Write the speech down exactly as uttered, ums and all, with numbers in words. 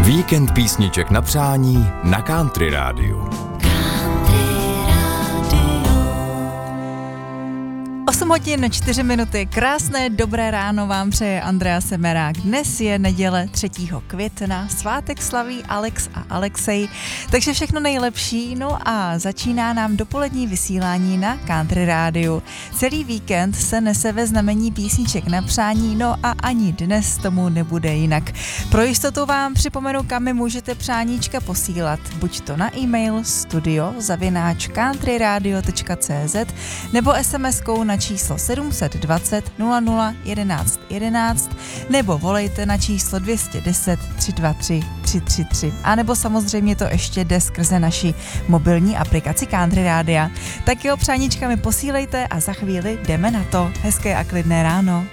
Víkend písniček na přání na Country Rádiu. osm hodin čtyři minuty, krásné dobré ráno vám přeje Andrea Semerák. Dnes je neděle třetího května, svátek slaví Alex a Alexej, takže všechno nejlepší, no a začíná nám dopolední vysílání na Country Rádiu. Celý víkend se nese ve znamení písniček na přání, no a ani dnes tomu nebude jinak. Pro jistotu vám připomenu, kam mi můžete přáníčka posílat, buď to na e-mail studio zavináč countryradio tečka cz nebo es em eskou na číslo sedm set dvacet nula nula jedenáct jedenáct nebo volejte na číslo dvě stě deset tři dva tři tři tři tři a nebo samozřejmě to ještě jde skrze naši mobilní aplikaci Country Rádia. Tak jo, přáníčka mi posílejte a za chvíli jdeme na to. Hezké a klidné ráno.